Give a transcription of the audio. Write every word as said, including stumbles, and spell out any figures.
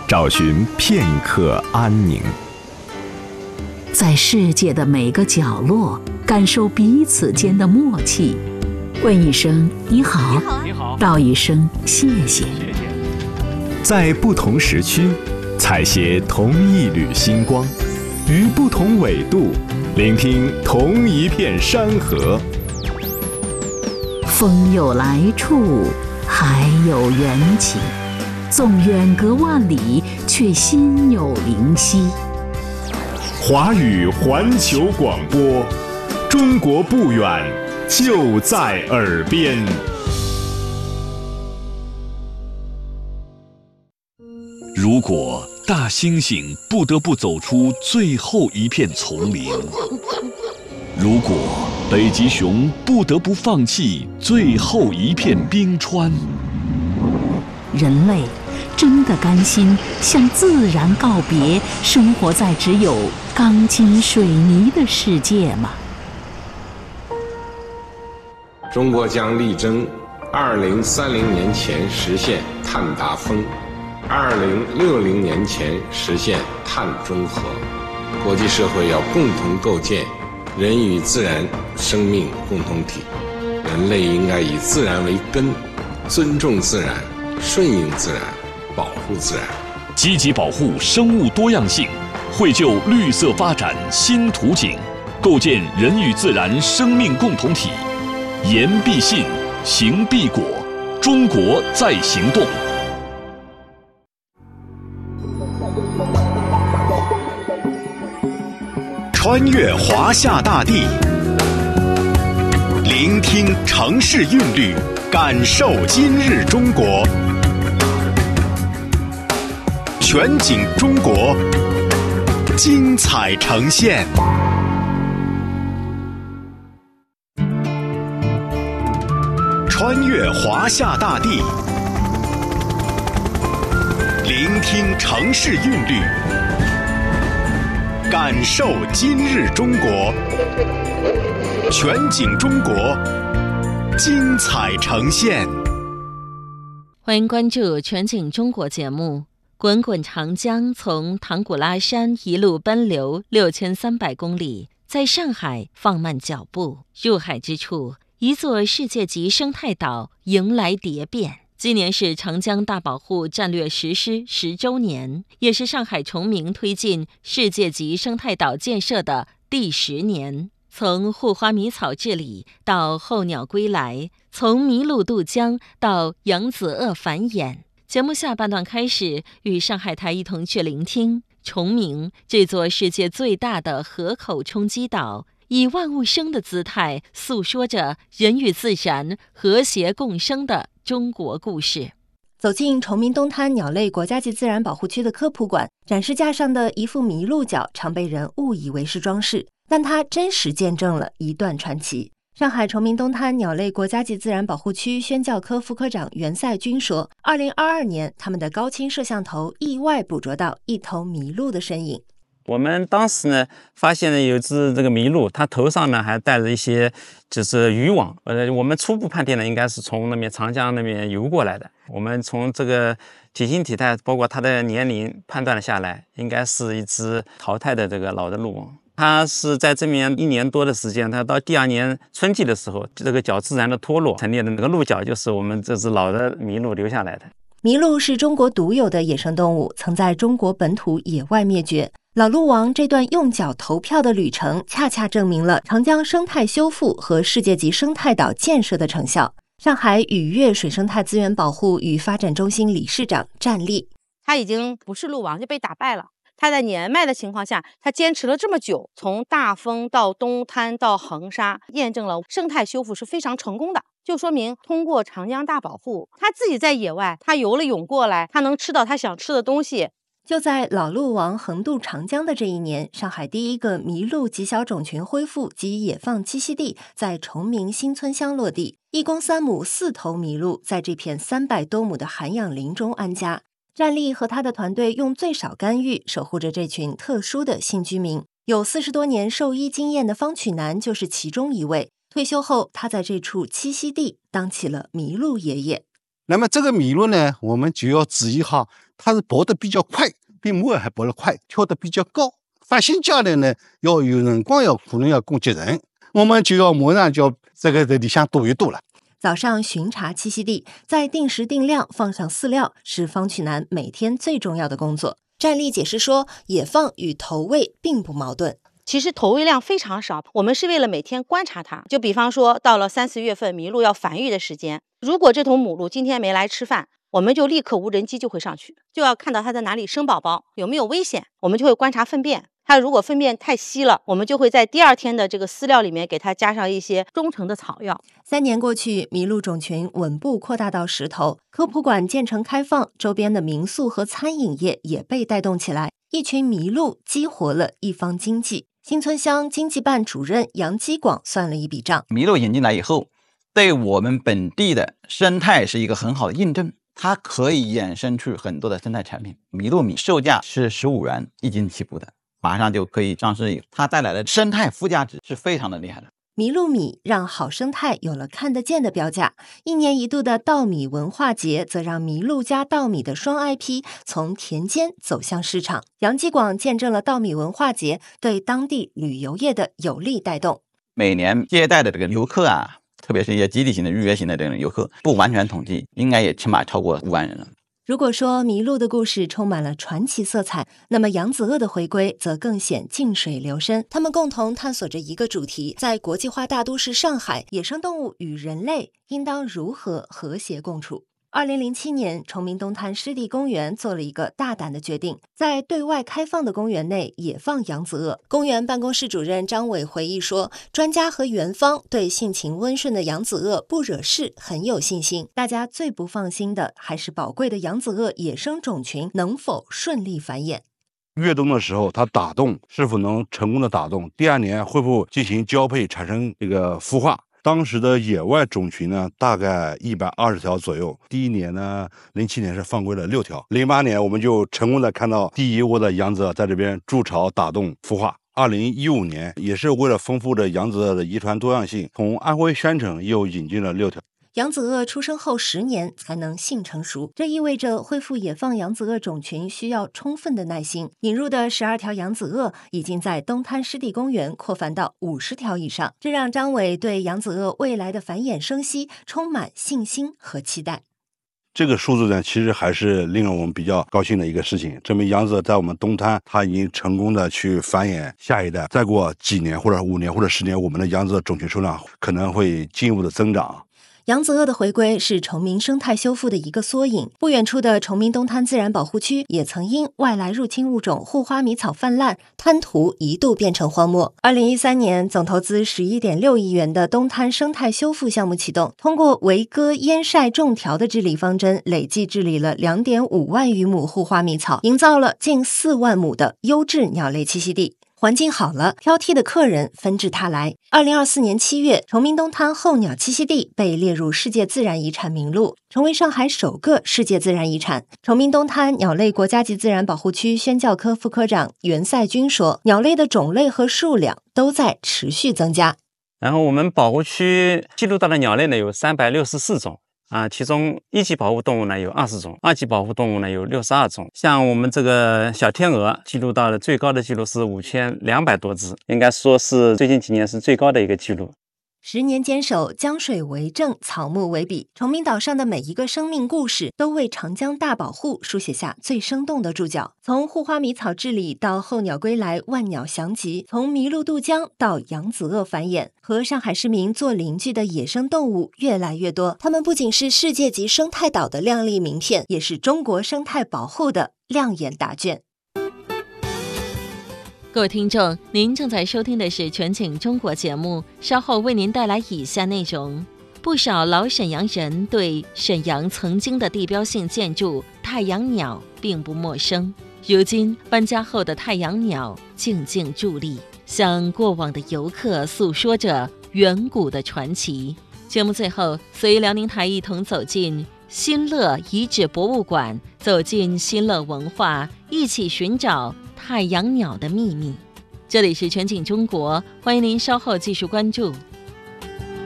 找寻片刻安宁。 在世界的每个角落，感受彼此间的默契。问一声你好， 你好， 道一声谢谢。 谢谢。 在不同时区，采撷同一缕星光，于不同纬度，聆听同一片山河。 风有来处，海有缘起，纵远隔万里，却心有灵犀。 华语环球广播，中国不远，就在耳边。 如果大猩猩不得不走出最后一片丛林，如果北极熊不得不放弃最后一片冰川， 人类真的甘心向自然告别，生活在只有钢筋水泥的世界吗？ 中国将力争二零三零年前实现碳达峰，二零六零年前实现碳中和。国际社会要共同构建人与自然生命共同体，人类应该以自然为根，尊重自然，顺应自然，保护自然， 积极保护生物多样性，绘就绿色发展新图景，构建人与自然生命共同体。言必信，行必果，中国在行动。 穿越华夏大地，聆听城市韵律，感受今日中国。全景中国，精彩呈现。穿越华夏大地，聆听城市韵律，感受今日中国。全景中国，精彩呈现。 欢迎关注全景中国节目。滚滚长江从唐古拉山一路奔流六千三百公里，在上海放慢脚步。入海之处，一座世界级生态岛迎来蝶变。今年是长江大保护战略实施十周年，也是上海崇明推进世界级生态岛建设的第十年。从护花迷草治理到候鸟归来，从麋鹿渡江到扬子鳄繁衍。节目下半段开始，与上海台一同去聆听崇明这座世界最大的河口冲积岛，以万物生的姿态诉说着人与自然和谐共生的中国故事。 走进崇明东滩鸟类国家级自然保护区的科普馆，展示架上的一副麋鹿角常被人误以为是装饰，但它真实见证了一段传奇。上海崇明东滩鸟类国家级自然保护区宣教科副科长袁赛军说，二零二二年他们的高清摄像头意外捕捉到一头麋鹿的身影。 我们当时呢，发现了有只这个麋鹿，它头上呢还带着一些就是渔网，呃，我们初步判定呢，应该是从那边长江那边游过来的。我们从这个体型体态，包括它的年龄判断了下来，应该是一只淘汰的这个老的鹿。它是在这边一年多的时间，它到第二年春季的时候，这个角自然的脱落，成立的那个鹿角就是我们这只老的麋鹿留下来的。 麋鹿是中国独有的野生动物，曾在中国本土野外灭绝。老鹿王这段用脚投票的旅程，恰恰证明了长江生态修复和世界级生态岛建设的成效。上海雨月水生态资源保护与发展中心理事长战力， 他已经不是鹿王，就被打败了。他在年迈的情况下，他坚持了这么久，从大丰到东滩到横沙，验证了生态修复是非常成功的，就说明通过长江大保护，他自己在野外，他游了泳过来，他能吃到他想吃的东西。 就在老鹿王横渡长江的这一年，上海第一个麋鹿极小种群恢复及野放栖息地在崇明新村乡落地，一公三母四头麋鹿在这片三百多亩的涵养林中安家。战力和他的团队用最少干预守护着这群特殊的新居民。有四十多年兽医经验的方曲南就是其中一位。退休后，他在这处栖息地当起了麋鹿爷爷。 那么这个麋鹿呢，我们就要注意哈，它是跑得比较快，比摩尔还跑得快，跳得比较高。发现家里呢，要有辰光要可能要攻击人，我们就要马上就要这个在里向躲一躲了。 早上巡查栖息地，再定时定量放上饲料，是方曲南每天最重要的工作。战力解释说，野放与投喂并不矛盾。 其实投喂量非常少，我们是为了每天观察它。就比方说，到了三四月份麋鹿要繁育的时间，如果这头母鹿今天没来吃饭，我们就立刻无人机就会上去，就要看到它在哪里生宝宝，有没有危险，我们就会观察粪便。它如果粪便太稀了，我们就会在第二天的这个饲料里面给它加上一些中成的草药。 三年过去，麋鹿种群稳步扩大到十头，科普馆建成开放，周边的民宿和餐饮业也被带动起来，一群麋鹿激活了一方经济。新村乡经济办主任杨基广算了一笔账， 麋鹿引进来以后，对我们本地的生态是一个很好的印证，它可以衍生出很多的生态产品。麋鹿米售价是十五元一斤起步的，马上就可以上市，它带来的生态附加值是非常的厉害的。 麋鹿米让好生态有了看得见的标价，一年一度的稻米文化节则让麋鹿加稻米的双 I P 从田间走向市场。杨基广见证了稻米文化节对当地旅游业的有力带动。 每年接待的这个游客啊，特别是一些集体型的预约型的这种游客，不完全统计，应该也起码超过五万人了。 如果说麋鹿的故事充满了传奇色彩，那么扬子鳄的回归则更显静水流深。他们共同探索着一个主题：在国际化大都市上海，野生动物与人类应当如何和谐共处？二零零七年，崇明东滩湿地公园做了一个大胆的决定，在对外开放的公园内野放扬子鳄。公园办公室主任张伟回忆说，专家和园方对性情温顺的扬子鳄不惹事很有信心。大家最不放心的还是宝贵的扬子鳄野生种群能否顺利繁衍。 越冬的时候，它打洞是否能成功的打洞？第二年会不会进行交配，产生这个孵化？当时的野外种群呢，大概一百二十条左右。第一年呢，零七年是放归了六条。零八年我们就成功的看到第一窝的扬子鳄在这边筑巢打洞孵化。二零一五年也是为了丰富的扬子鳄的遗传多样性，从安徽宣城又引进了六条。 扬子鳄出生后十年才能性成熟，这意味着恢复野放扬子鳄种群需要充分的耐心。引入的十二条扬子鳄已经在东滩湿地公园扩繁到五十条以上，这让张伟对扬子鳄未来的繁衍生息充满信心和期待。 这个数字呢，其实还是令我们比较高兴的一个事情，证明扬子鳄在我们东滩，它已经成功的去繁衍下一代。再过几年或者五年或者十年，我们的扬子鳄种群数量可能会进一步的增长。 扬子鳄的回归是崇明生态修复的一个缩影。不远处的崇明东滩自然保护区也曾因外来入侵物种护花迷草泛滥，滩涂一度变成荒漠。二零一三年，总投资十一点六亿元的东滩生态修复项目启动，通过围割、淹晒、种条的治理方针，累计治理了两点五万余亩护花迷草，营造了近四万亩的优质鸟类栖息地。环境好了，挑剔的客人纷至沓来。二零二四年七月，崇明东滩候鸟栖息地被列入世界自然遗产名录，成为上海首个世界自然遗产。崇明东滩鸟类国家级自然保护区宣教科副科长袁赛军说，鸟类的种类和数量都在持续增加。 然后我们保护区记录到的鸟类呢有三百六十四种。啊，其中一级保护动物呢有二十种，二级保护动物呢有六十二种。像我们这个小天鹅记录到的最高的记录是五千两百多只，应该说是最近几年是最高的一个记录。 十年坚守，江水为证，草木为笔。崇明岛上的每一个生命故事，都为长江大保护书写下最生动的注脚。从护花迷草治理到候鸟归来，万鸟翔集；从麋鹿渡江到扬子鳄繁衍，和上海市民做邻居的野生动物越来越多。它们不仅是世界级生态岛的亮丽名片，也是中国生态保护的亮眼答卷。 各位听众，您正在收听的是全景中国节目，稍后为您带来以下内容。不少老沈阳人对沈阳曾经的地标性建筑太阳鸟并不陌生，如今搬家后的太阳鸟静静伫立，向过往的游客诉说着远古的传奇。节目最后，随辽宁台一同走进新乐遗址博物馆，走进新乐文化，一起寻找太阳鸟的秘密。这里是全景中国，欢迎您稍后继续关注。